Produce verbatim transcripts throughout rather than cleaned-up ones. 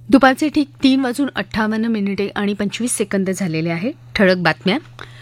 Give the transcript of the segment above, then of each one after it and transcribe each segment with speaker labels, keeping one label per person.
Speaker 1: दुपारचे ठीक तीन वाजून अठ्ठावन्न मिनिटे आणि पंचवीस सेकंद झालेले आहे. ठळक बातम्या.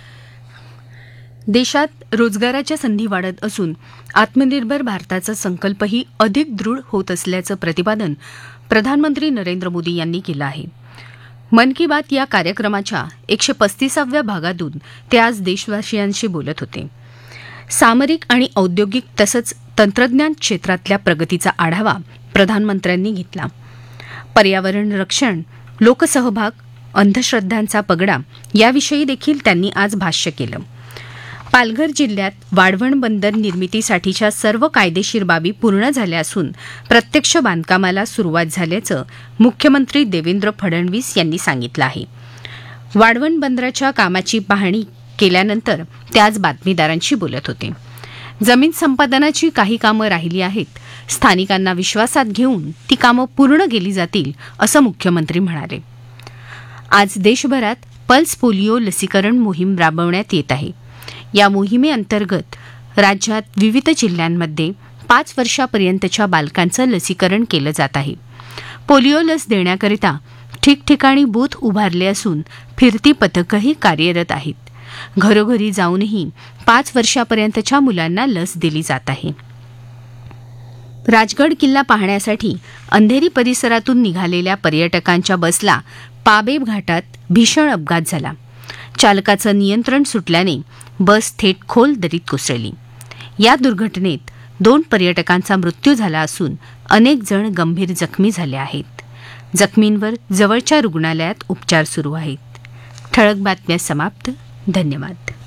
Speaker 1: देशात रोजगाराच्या संधी वाढत असून आत्मनिर्भर भारताचा संकल्पही अधिक दृढ होत असल्याचं प्रतिपादन प्रधानमंत्री नरेंद्र मोदी यांनी केलं आहे. मन की बात या कार्यक्रमाच्या एकशे पस्तीसाव्या भागातून ते आज देशवासियांशी बोलत होते. सामरिक आणि औद्योगिक तसंच तंत्रज्ञान क्षेत्रातल्या प्रगतीचा आढावा प्रधानमंत्र्यांनी घेतला. पर्यावरण रक्षण, लोकसहभाग, अंधश्रद्धांचा पगडा याविषयी देखील त्यांनी आज भाष्य केलं. पालघर जिल्ह्यात वाढवण बंदर निर्मितीसाठीच्या सर्व कायदेशीर बाबी पूर्ण झाल्या असून प्रत्यक्ष बांधकामाला सुरुवात झाल्याचं मुख्यमंत्री देवेंद्र फडणवीस यांनी सांगितलं आहे. वाढवण बंदराच्या कामाची पाहणी केल्यानंतर ते आज बातमीदारांशी बोलत होते. जमीन संपादनाची काही कामं राहिली आहेत. स्थानिकांना विश्वासात घेऊन ती कामं पूर्ण केली जातील असं मुख्यमंत्री म्हणाले. आज देशभरात पल्स पोलिओ लसीकरण मोहीम राबवण्यात येत आहे. या मोहिमेअंतर्गत राज्यात विविध जिल्ह्यांमध्ये पाच वर्षापर्यंतच्या बालकांचं लसीकरण केलं जात आहे. पोलिओ लस देण्याकरिता ठिकठिकाणी बूथ उभारले असून फिरती पथकंही कार्यरत आहेत. घरोघरी जाऊनही पाच वर्षापर्यंतच्या मुलांना लस दिली जात आहे. राजगड किल्ला पाहण्यासाठी अंधेरी परिसरातून निघालेल्या पर्यटकांच्या बसला पाबेब घाटात भीषण अपघात झाला. चालकाचं नियंत्रण सुटल्याने बस थेट खोल दरीत कोसळली. या दुर्घटनेत दोन पर्यटकांचा मृत्यू झाला असून अनेक जण गंभीर जखमी झाले आहेत. जखमींवर जवळच्या रुग्णालयात उपचार सुरू आहेत. ठळक बातम्या समाप्त. धन्यवाद.